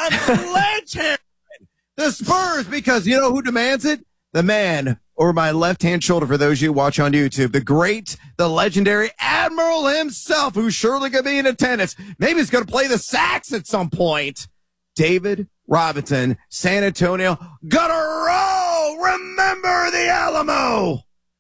sledgehammer the Spurs because you know who demands it? The man over my left-hand shoulder, for those of you who watch on YouTube, the great, the legendary Admiral himself, who's surely going to be in attendance. Maybe he's going to play the sax at some point. David Robinson, San Antonio, gonna roll! Remember the Alamo!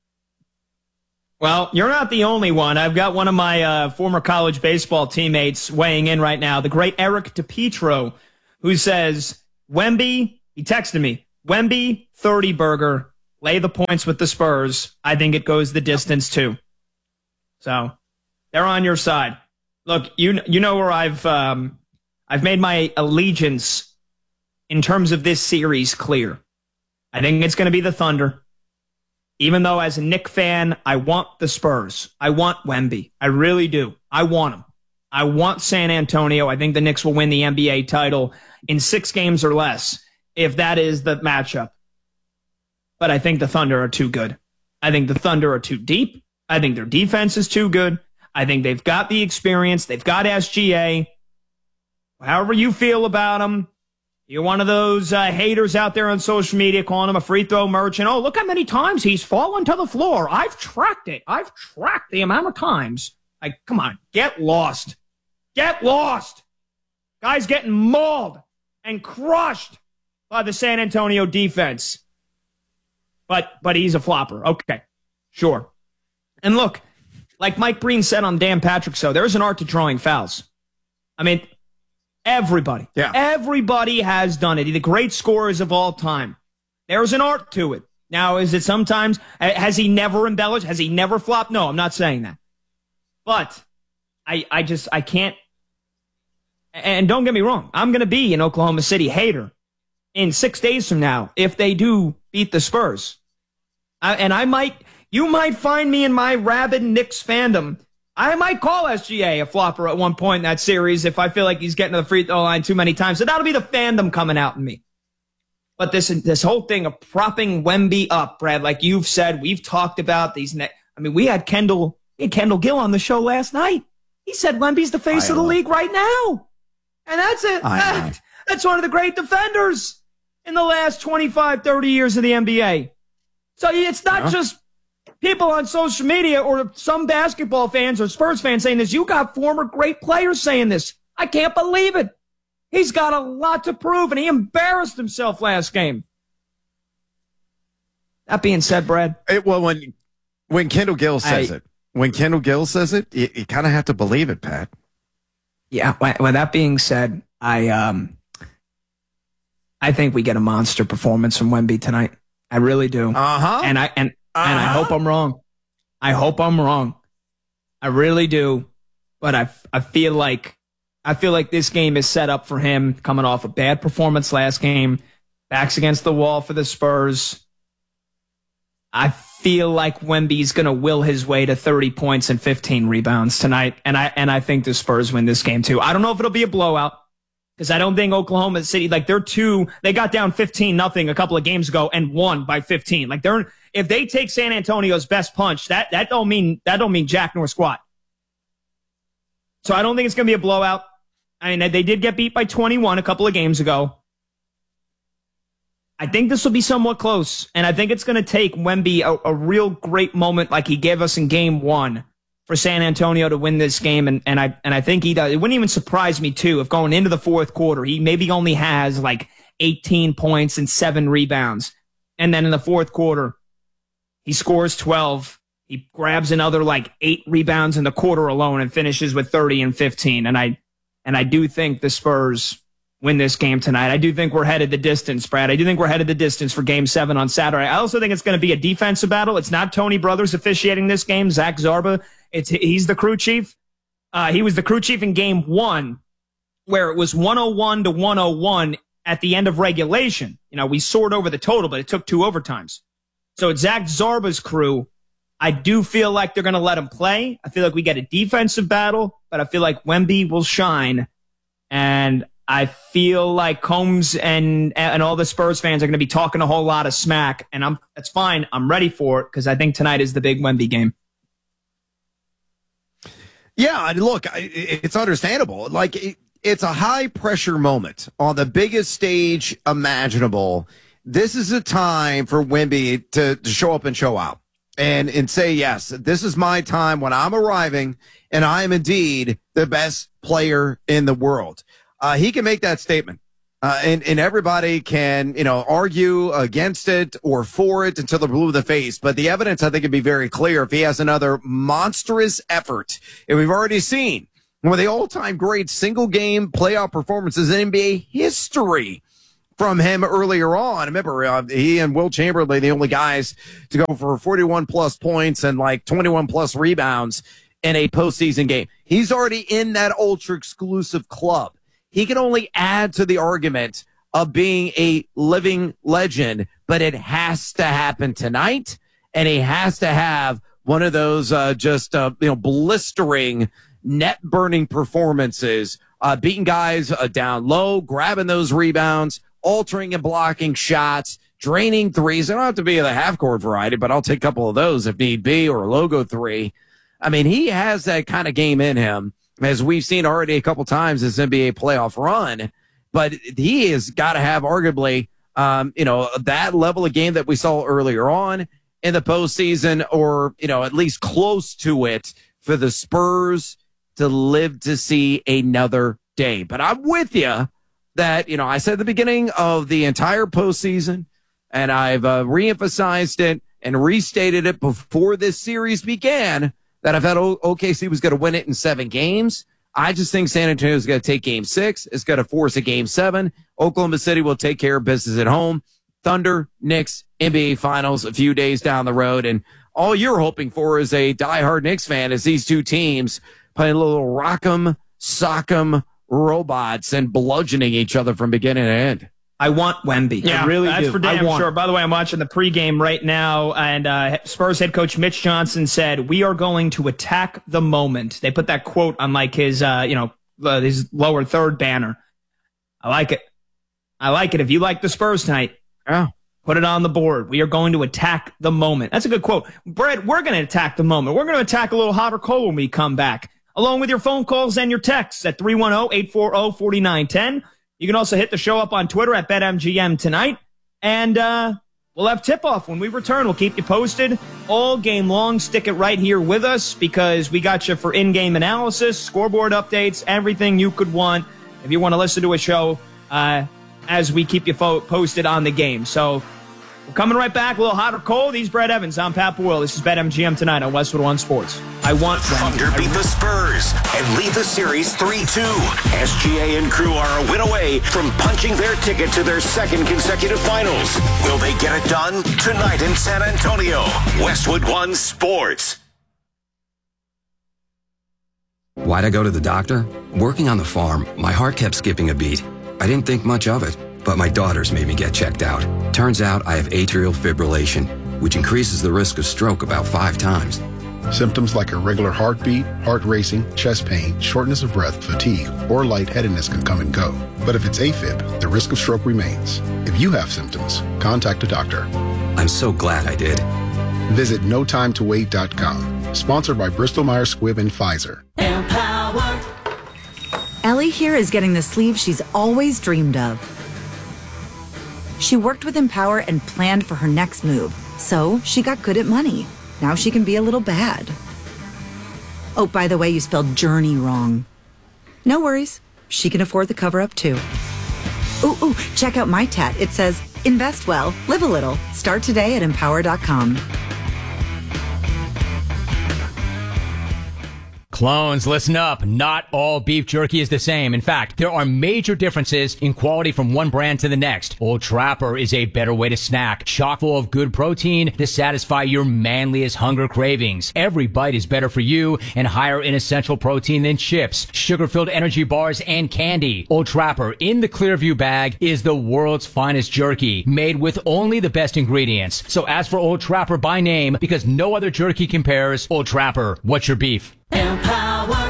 Well, you're not the only one. I've got one of my former college baseball teammates weighing in right now, the great Eric DePietro, who says, Wemby, he texted me, Wemby, 30 burger, lay the points with the Spurs. I think it goes the distance too. So they're on your side. Look, you know where I've made my allegiance in terms of this series clear. I think it's going to be the Thunder. Even though as a Knick fan, I want the Spurs. I want Wemby. I really do. I want them. I want San Antonio. I think the Knicks will win the NBA title in 6 games or less, if that is the matchup. But I think the Thunder are too good. I think the Thunder are too deep. I think their defense is too good. I think they've got the experience. They've got SGA. However you feel about them, you're one of those haters out there on social media calling him a free throw merchant. Oh, look how many times he's fallen to the floor. I've tracked it. I've tracked the amount of times. Like, come on, get lost. Get lost. Guy's getting mauled and crushed by the San Antonio defense. But he's a flopper. Okay, sure. And look, like Mike Breen said on Dan Patrick Show, there's an art to drawing fouls. I mean, everybody has done it. The great scorers of all time. There's an art to it. Now, is it sometimes, has he never embellished? Has he never flopped? No, I'm not saying that. But I can't, and don't get me wrong, I'm going to be an Oklahoma City hater in 6 days from now if they do beat the Spurs. You might find me in my rabid Knicks fandom. I might call SGA a flopper at one point in that series if I feel like he's getting to the free throw line too many times. So that'll be the fandom coming out in me. But this whole thing of propping Wemby up, Brad, like you've said, we've talked about these. We had Kendall Gill on the show last night. He said Wemby's the face of the league right now. And that's it. That's one of the great defenders in the last 25, 30 years of the NBA. So it's not just people on social media or some basketball fans or Spurs fans saying this. You got former great players saying this. I can't believe it. He's got a lot to prove, and he embarrassed himself last game. That being said, Brad. When Kendall Gill says it, you kind of have to believe it, Pat. Yeah, well, that being said, I think we get a monster performance from Wemby tonight. I really do. And I hope I'm wrong. I hope I'm wrong. I really do. But I feel like this game is set up for him coming off a bad performance last game. Backs against the wall for the Spurs. I feel like Wemby's going to will his way to 30 points and 15 rebounds tonight. And I think the Spurs win this game too. I don't know if it'll be a blowout. Because I don't think Oklahoma City, they got down 15-0 a couple of games ago and won by 15. If they take San Antonio's best punch, that don't mean jack nor squat. So I don't think it's going to be a blowout. I mean, they did get beat by 21 a couple of games ago. I think this will be somewhat close, and I think it's going to take Wemby a real great moment like he gave us in game 1 for San Antonio to win this game, and I think he does. It wouldn't even surprise me, too, if going into the fourth quarter, he maybe only has 18 points and 7 rebounds. And then in the fourth quarter, he scores 12. He grabs another 8 rebounds in the quarter alone and finishes with 30 and 15. And I do think the Spurs win this game tonight. I do think we're headed the distance, Brad. I do think we're headed the distance for Game 7 on Saturday. I also think it's going to be a defensive battle. It's not Tony Brothers officiating this game. Zach Zarba, he's the crew chief. He was the crew chief in Game 1, where it was 101-101 at the end of regulation. We soared over the total, but it took 2 overtimes. So it's Zach Zarba's crew. I do feel like they're going to let him play. I feel like we get a defensive battle, but I feel like Wemby will shine. And I feel like Combs and all the Spurs fans are going to be talking a whole lot of smack, and that's fine. I'm ready for it because I think tonight is the big Wemby game. Yeah, look, it's understandable. it's a high pressure moment on the biggest stage imaginable. This is a time for Wemby to show up and show out and say, yes, this is my time when I'm arriving and I am indeed the best player in the world. He can make that statement. And everybody can, argue against it or for it until they're blue in the face. But the evidence, I think, would be very clear if he has another monstrous effort. And we've already seen one of the all-time great single-game playoff performances in NBA history from him earlier on. Remember, he and Will Chamberlain, the only guys to go for 41-plus points and like 21-plus rebounds in a postseason game. He's already in that ultra-exclusive club. He can only add to the argument of being a living legend, but it has to happen tonight, and he has to have one of those blistering, net-burning performances, beating guys down low, grabbing those rebounds, altering and blocking shots, draining threes. They don't have to be the half-court variety, but I'll take a couple of those if need be, or a logo three. I mean, he has that kind of game in him, as we've seen already a couple times this NBA playoff run, but he has got to have arguably, that level of game that we saw earlier on in the postseason, or, at least close to it for the Spurs to live to see another day. But I'm with you that, I said at the beginning of the entire postseason, and I've reemphasized it and restated it before this series began, that I thought OKC was going to win it in 7 games. I just think San Antonio is going to take game 6. It's going to force a game 7. Oklahoma City will take care of business at home. Thunder, Knicks, NBA Finals a few days down the road. And all you're hoping for as a diehard Knicks fan is these two teams playing a little rock'em, sock'em robots and bludgeoning each other from beginning to end. I want Wemby. Yeah, I really that's do. for damn sure. By the way, I'm watching the pregame right now, and Spurs head coach Mitch Johnson said, "We are going to attack the moment." They put that quote on like his, his lower third banner. I like it. If you like the Spurs tonight, put it on the board. We are going to attack the moment. That's a good quote. Brett, we're going to attack the moment. We're going to attack a little hot or cold when we come back, along with your phone calls and your texts at 310-840-4910. You can also hit the show up on Twitter at BetMGM tonight. And we'll have tip-off when we return. We'll keep you posted all game long. Stick it right here with us because we got you for in-game analysis, scoreboard updates, everything you could want if you want to listen to a show as we keep you posted on the game. So we're coming right back. A little hot or cold. He's Brett Evans. I'm Pat Boyle. This is BetMGM tonight on Westwood One Sports. I want Thunder beat the Spurs and lead the series 3-2. SGA and crew are a win away from punching their ticket to their second consecutive finals. Will they get it done? Tonight in San Antonio. Westwood One Sports. Why'd I go to the doctor? Working on the farm, my heart kept skipping a beat. I didn't think much of it, but my daughters made me get checked out. Turns out I have atrial fibrillation, which increases the risk of stroke about 5 times. Symptoms like irregular heartbeat, heart racing, chest pain, shortness of breath, fatigue, or lightheadedness can come and go. But if it's AFib, the risk of stroke remains. If you have symptoms, contact a doctor. I'm so glad I did. Visit notimetowait.com. Sponsored by Bristol-Myers Squibb and Pfizer. Empower. Ellie here is getting the sleeve she's always dreamed of. She worked with Empower and planned for her next move, so she got good at money. Now she can be a little bad. Oh, by the way, you spelled journey wrong. No worries. She can afford the cover-up, too. Ooh, check out my tat. It says, invest well, live a little. Start today at empower.com. Clones, listen up. Not all beef jerky is the same. In fact, there are major differences in quality from one brand to the next. Old Trapper is a better way to snack, chock full of good protein to satisfy your manliest hunger cravings. Every bite is better for you and higher in essential protein than chips, sugar-filled energy bars, and candy. Old Trapper in the Clearview bag is the world's finest jerky, made with only the best ingredients. So ask for Old Trapper by name because no other jerky compares. Old Trapper, what's your beef? Empower.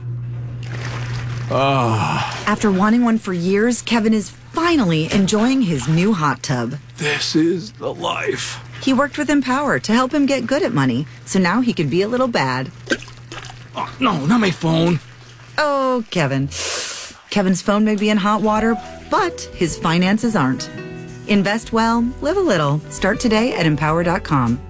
After wanting one for years, Kevin is finally enjoying his new hot tub. This is the life. He worked with Empower to help him get good at money, so now he can be a little bad. Oh, no, not my phone. Oh, Kevin. Kevin's phone may be in hot water, but his finances aren't. Invest well, live a little. Start today at Empower.com.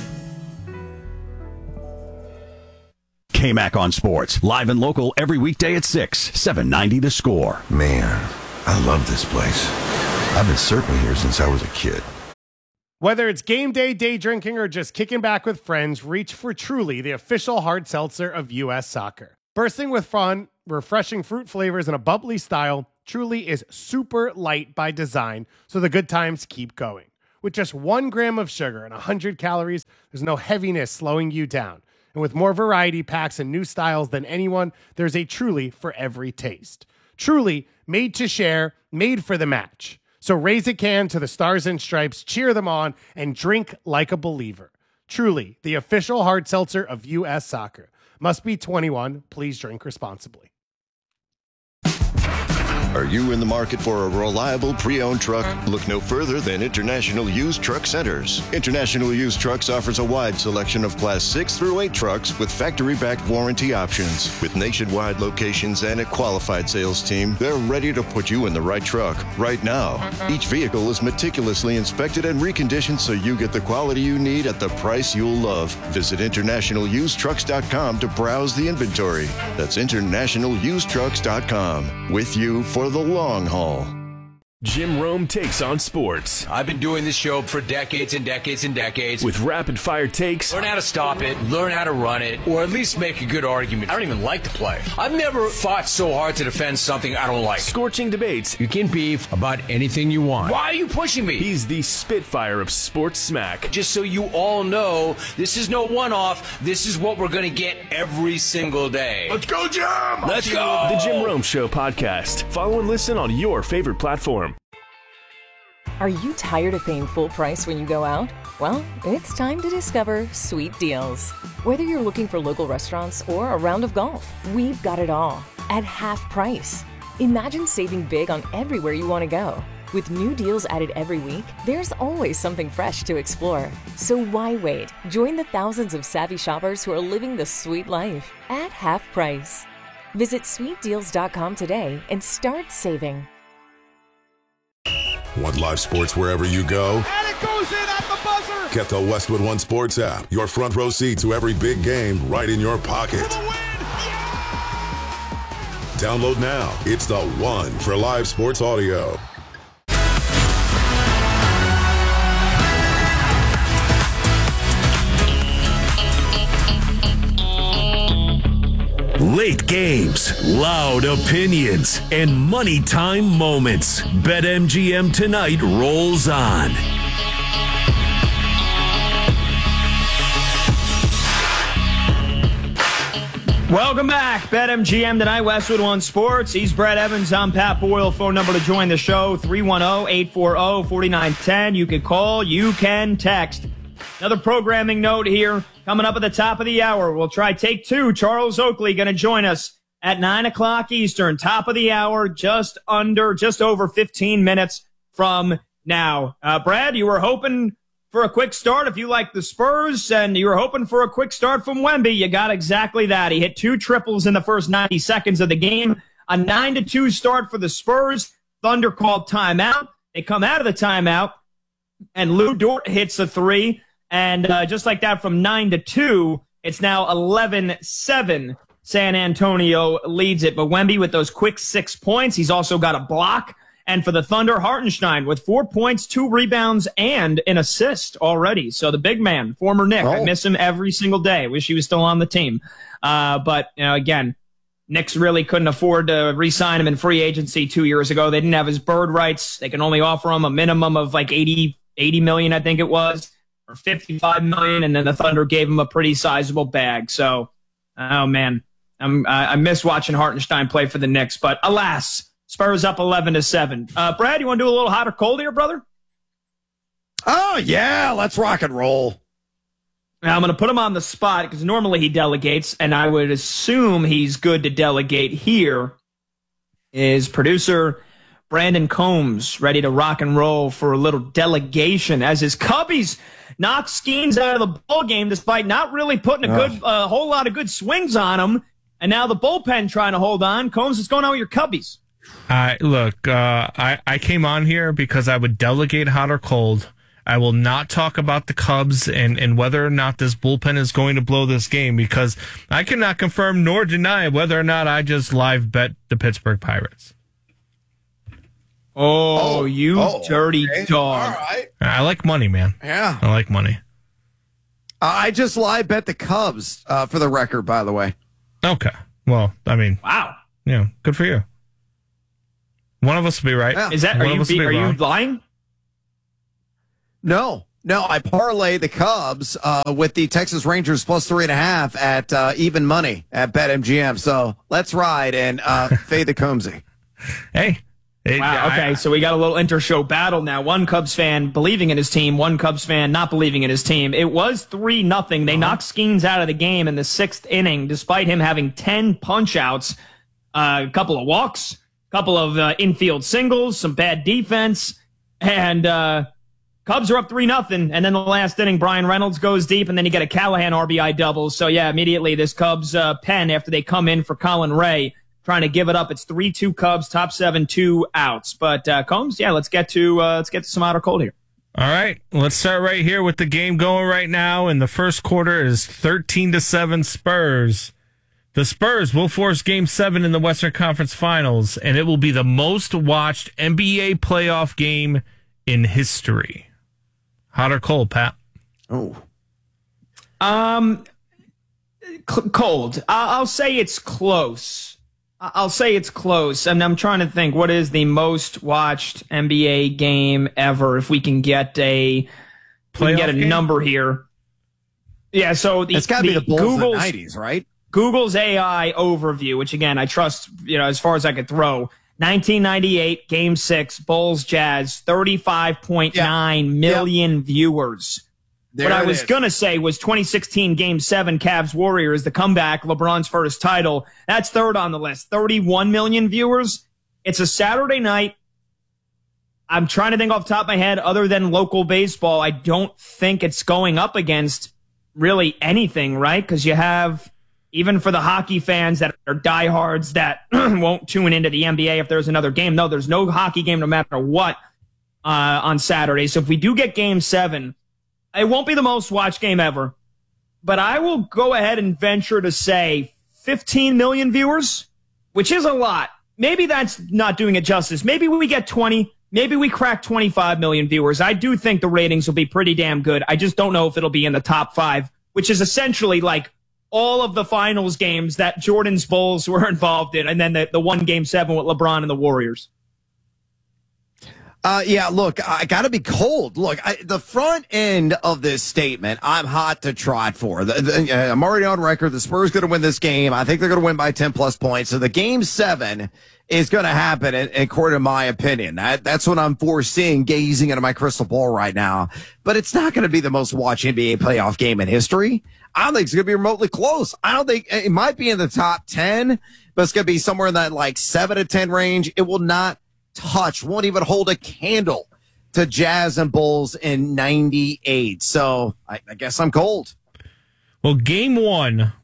KMAC on Sports, live and local every weekday at 6, 790 The Score. Man, I love this place. I've been surfing here since I was a kid. Whether it's game day, day drinking, or just kicking back with friends, reach for Truly, the official hard seltzer of U.S. Soccer. Bursting with fun, refreshing fruit flavors, and a bubbly style, Truly is super light by design, so the good times keep going. With just 1 gram of sugar and 100 calories, there's no heaviness slowing you down. And with more variety packs and new styles than anyone, there's a Truly for every taste. Truly, made to share, made for the match. So raise a can to the Stars and Stripes, cheer them on, and drink like a believer. Truly, the official hard seltzer of U.S. Soccer. Must be 21. Please drink responsibly. Are you in the market for a reliable pre-owned truck? Look no further than International Used Truck Centers. International Used Trucks offers a wide selection of Class 6 through 8 trucks with factory-backed warranty options. With nationwide locations and a qualified sales team, they're ready to put you in the right truck right now. Each vehicle is meticulously inspected and reconditioned so you get the quality you need at the price you'll love. Visit InternationalUsedTrucks.com to browse the inventory. That's InternationalUsedTrucks.com. With you for the long haul. Jim Rome takes on sports. I've been doing this show for decades and decades and decades. With rapid-fire takes. Learn how to stop it, learn how to run it, or at least make a good argument. I don't even like to play. I've never fought so hard to defend something I don't like. Scorching debates. You can beef about anything you want. Why are you pushing me? He's the Spitfire of sports smack. Just so you all know, this is no one-off. This is what we're going to get every single day. Let's go, Jim! Let's go! The Jim Rome Show podcast. Follow and listen on your favorite platform. Are you tired of paying full price when you go out? Well, it's time to discover Sweet Deals. Whether you're looking for local restaurants or a round of golf, we've got it all at half price. Imagine saving big on everywhere you want to go. With new deals added every week, there's always something fresh to explore. So why wait? Join the thousands of savvy shoppers who are living the sweet life at half price. Visit sweetdeals.com today and start saving. Want live sports wherever you go? And it goes in at the buzzer! Get the Westwood One Sports app. Your front row seat to every big game right in your pocket. For the win! Yeah! Download now. It's the one for live sports audio. Late games, loud opinions, and money time moments. BetMGM Tonight rolls on. Welcome back. BetMGM Tonight, Westwood One Sports. He's Brett Evans. I'm Pat Boyle. Phone number to join the show, 310-840-4910. You can call, you can text. Another programming note here. Coming up at the top of the hour, we'll try take 2. Charles Oakley going to join us at 9 o'clock Eastern. Top of the hour, just over 15 minutes from now. Brad, you were hoping for a quick start if you like the Spurs, and you were hoping for a quick start from Wemby. You got exactly that. He hit 2 triples in the first 90 seconds of the game. A 9-2 start for the Spurs. Thunder called timeout. They come out of the timeout, and Lou Dort hits a 3. And just like that, from 9-2, it's now 11-7. San Antonio leads it. But Wemby with those quick 6 points. He's also got a block. And for the Thunder, Hartenstein with 4 points, 2 rebounds, and an assist already. So the big man, former Knick. I miss him every single day. Wish he was still on the team. But, you know, again, Knicks really couldn't afford to re-sign him in free agency 2 years ago. They didn't have his bird rights. They can only offer him a minimum of like $80 million, I think it was. Or $55 million, and then the Thunder gave him a pretty sizable bag. So, oh man, I miss watching Hartenstein play for the Knicks. But alas, Spurs up 11-7. Brad, you want to do a little hot or cold here, brother? Oh yeah, let's rock and roll. Now I'm going to put him on the spot because normally he delegates, and I would assume he's good to delegate here. Is producer Brandon Combs ready to rock and roll for a little delegation as his Cubbies knock Skeens out of the ball game despite not really putting a whole lot of good swings on him, and now the bullpen trying to hold on. Combs, what's going on with your Cubbies? I came on here because I would delegate hot or cold. I will not talk about the Cubs and whether or not this bullpen is going to blow this game, because I cannot confirm nor deny whether or not I just live bet the Pittsburgh Pirates. Dirty dog. All right. I like money, man. Yeah. I like money. I just live bet the Cubs, for the record, by the way. Okay. Well, I mean. Wow. Yeah, good for you. One of us will be right. Yeah. Is that, are you lying? No, I parlay the Cubs with the Texas Rangers plus 3.5 at even money at BetMGM. So let's ride and fade the Combsy. Hey. Wow. Okay, so we got a little inter-show battle now. One Cubs fan believing in his team, one Cubs fan not believing in his team. It was 3-0. They knocked Skeens out of the game in the 6th inning, despite him having 10 punch-outs, a couple of walks, a couple of infield singles, some bad defense, and Cubs are up 3-0. And then the last inning, Brian Reynolds goes deep, and then you get a Callahan RBI double. So yeah, immediately this Cubs pen after they come in for Colin Ray, trying to give it up. It's 3-2 Cubs, top 7, 2 outs. But Combs, yeah, let's get to some hot or cold here. All right, let's start right here with the game going right now. In the first quarter is 13-7 Spurs. The Spurs will force Game 7 in the Western Conference Finals, and it will be the most watched NBA playoff game in history. Hot or cold, Pat? Cold. I'll say it's close. And I'm trying to think, what is the most watched NBA game ever? If we can get a number here. Yeah, so it's got to be the Bulls in the 90s, right? Google's AI overview, which again I trust, as far as I could throw. 1998 Game 6 Bulls Jazz, 35.9 million viewers. What I was going to say was 2016 Game 7 Cavs Warriors, the comeback, LeBron's first title. That's third on the list. 31 million viewers. It's a Saturday night. I'm trying to think off the top of my head, other than local baseball, I don't think it's going up against really anything, right? Because you have, even for the hockey fans that are diehards that won't tune into the NBA if there's another game. No, there's no hockey game no matter what on Saturday. So if we do get Game 7, it won't be the most watched game ever, but I will go ahead and venture to say 15 million viewers, which is a lot. Maybe that's not doing it justice. Maybe we get 20. Maybe we crack 25 million viewers. I do think the ratings will be pretty damn good. I just don't know if it'll be in the top 5, which is essentially like all of the finals games that Jordan's Bulls were involved in, and then the one Game 7 with LeBron and the Warriors. Yeah, look, I got to be cold. Look, the front end of this statement, I'm hot to trot for. I'm already on record. The Spurs going to win this game. I think they're going to win by 10-plus points. So the Game 7 is going to happen, according to my opinion. That's what I'm foreseeing, gazing into my crystal ball right now. But it's not going to be the most watched NBA playoff game in history. I don't think it's going to be remotely close. I don't think it might be in the top 10, but it's going to be somewhere in that like 7 to 10 range. It will not won't even hold a candle to Jazz and Bulls in 98. So I guess I'm cold. Well, game one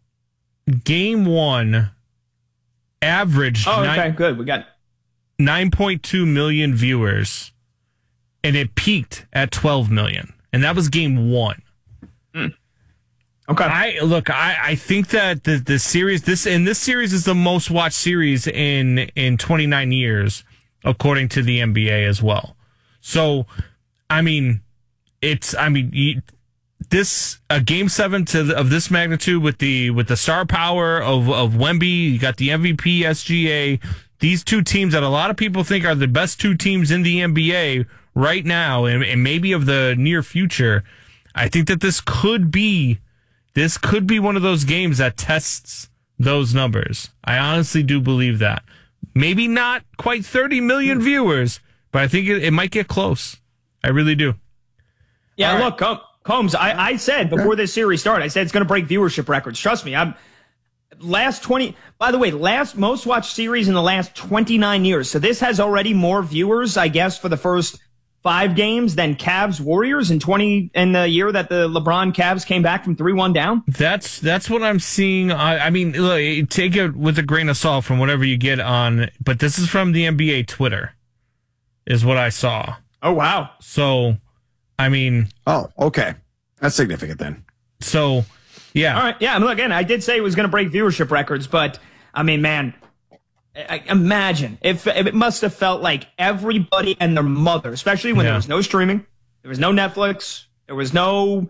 averaged good. We got 9.2 million viewers, and it peaked at 12 million, and that was game 1. Okay. I think that the series, this series is the most watched series in 29 years. According to the NBA as well. So, I mean, this Game 7 of this magnitude with the star power of Wemby, you got the MVP SGA. These two teams that a lot of people think are the best two teams in the NBA right now, and maybe of the near future. I think that this could be one of those games that tests those numbers. I honestly do believe that. Maybe not quite 30 million viewers, but I think it might get close. I really do. Yeah, look, Combs, I said before this series started, I said it's going to break viewership records. Trust me. Last most watched series in the last 29 years. So this has already more viewers, I guess, for the first 5 games than Cavs Warriors in the year that the LeBron Cavs came back from 3-1 down? That's what I'm seeing. I mean, look, take it with a grain of salt from whatever you get on, but this is from the NBA Twitter, is what I saw. Oh, wow. So, I mean. Oh, okay. That's significant then. So, yeah. All right. Yeah. I mean, again, I did say it was going to break viewership records, but I mean, man, imagine if it must have felt like everybody and their mother, especially when there was no streaming, there was no Netflix, there was no,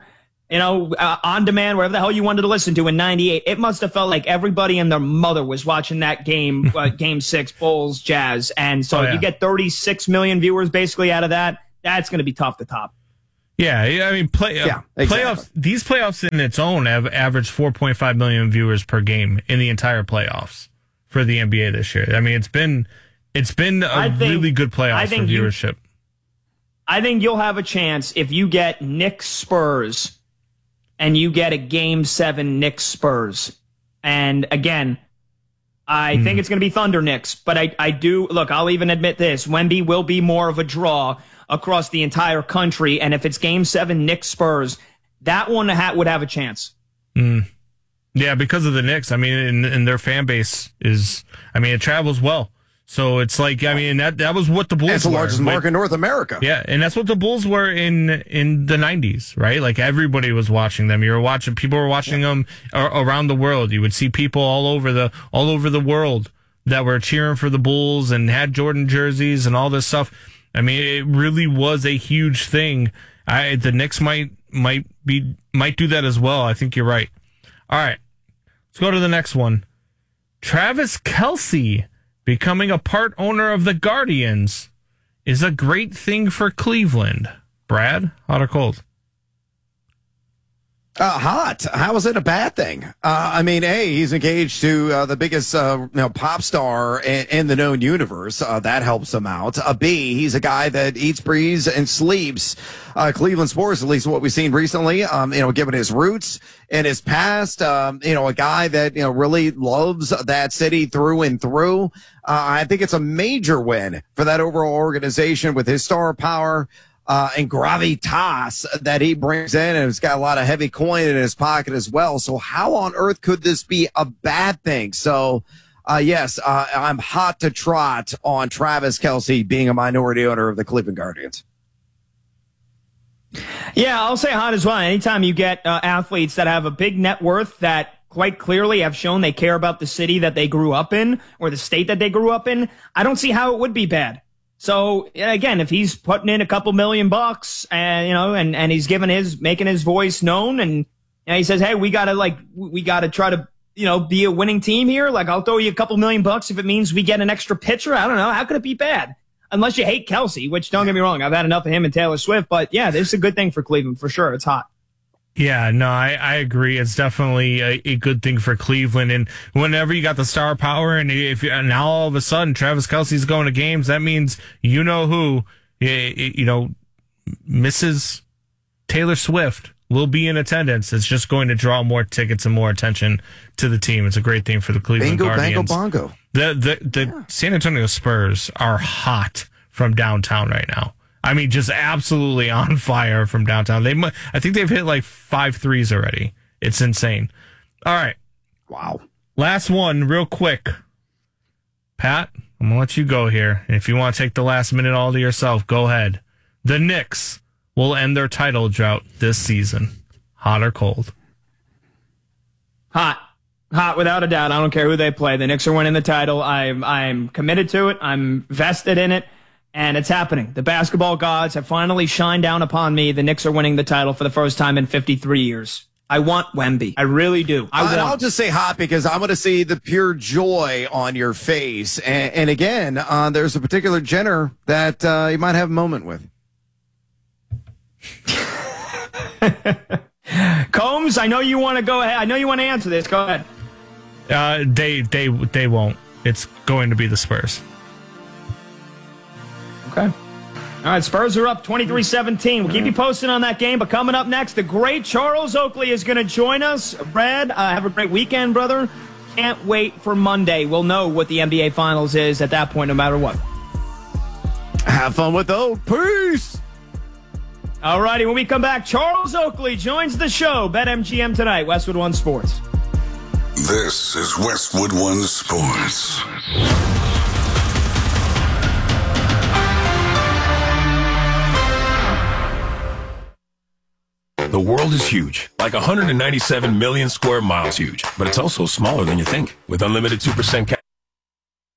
on demand, whatever the hell you wanted to listen to in 98. It must have felt like everybody and their mother was watching that game, Game 6, Bulls, Jazz. And so you get 36 million viewers basically out of that. That's going to be tough to top. Yeah, I mean, exactly. Playoffs. These playoffs in its own have averaged 4.5 million viewers per game in the entire playoffs for the NBA this year. I mean, it's been a really good playoffs for viewership. I think you'll have a chance if you get Knicks Spurs and you get a Game 7 Knicks Spurs. And again, I think it's going to be Thunder Knicks, but I do look. I'll even admit this: Wemby will be more of a draw across the entire country, and if it's Game 7 Knicks Spurs, that one would have a chance. Yeah, because of the Knicks. I mean, and their fan base is. I mean, it travels well. So it's like, I mean, that was what the Bulls were. It's the largest market in North America. Yeah, and that's what the Bulls were in the 90s, right? Like, everybody was watching them. People were watching them around the world. You would see people all over the world that were cheering for the Bulls and had Jordan jerseys and all this stuff. I mean, it really was a huge thing. The Knicks might do that as well. I think you're right. All right, let's go to the next one. Travis Kelce becoming a part owner of the Guardians is a great thing for Cleveland. Brad, hot or cold? Hot. How is it a bad thing? I mean, A, he's engaged to the biggest pop star in the known universe. That helps him out. B, he's a guy that eats, breathes, and sleeps Cleveland sports, at least what we've seen recently. Given his roots and his past, a guy that really loves that city through and through. I think it's a major win for that overall organization with his star power. And gravitas that he brings in, and he's got a lot of heavy coin in his pocket as well. So how on earth could this be a bad thing? So, yes, I'm hot to trot on Travis Kelce being a minority owner of the Cleveland Guardians. Yeah, I'll say hot as well. Anytime you get athletes that have a big net worth that quite clearly have shown they care about the city that they grew up in or the state that they grew up in, I don't see how it would be bad. So again, if he's putting in a couple $1 million and and he's making his voice known, and he says, hey, we gotta try to be a winning team here. Like, I'll throw you a couple $1 million if it means we get an extra pitcher. I don't know. How could it be bad? Unless you hate Kelce, which, don't get me wrong, I've had enough of him and Taylor Swift. But yeah, this is a good thing for Cleveland for sure. It's hot. Yeah, no, I agree. It's definitely a good thing for Cleveland. And whenever you got the star power, and now all of a sudden Travis Kelce's going to games, that means who, Mrs. Taylor Swift will be in attendance. It's just going to draw more tickets and more attention to the team. It's a great thing for the Cleveland Guardians. Bango, bongo. The San Antonio Spurs are hot from downtown right now. I mean, just absolutely on fire from downtown. I think they've hit like 5 threes already. It's insane. All right. Wow. Last one, real quick. Pat, I'm going to let you go here. And if you want to take the last minute all to yourself, go ahead. The Knicks will end their title drought this season. Hot or cold? Hot. Hot, without a doubt. I don't care who they play. The Knicks are winning the title. I'm committed to it. I'm vested in it. And it's happening. The basketball gods have finally shined down upon me. The Knicks are winning the title for the first time in 53 years. I want Wemby. I really do. I'll just say hot because I'm going to see the pure joy on your face. And again, there's a particular Jenner that you might have a moment with. Combs, I know you want to go ahead. I know you want to answer this. Go ahead. They won't. It's going to be the Spurs. Okay. All right, Spurs are up 23-17. We'll keep you posted on that game. But coming up next, the great Charles Oakley is going to join us. Brad, have a great weekend, brother. Can't wait for Monday. We'll know what the NBA Finals is at that point, no matter what. Have fun with Oak. Peace. All righty, when we come back, Charles Oakley joins the show. BetMGM tonight, Westwood One Sports. This is Westwood One Sports. The world is huge, like 197 million square miles huge, but it's also smaller than you think. With unlimited 2%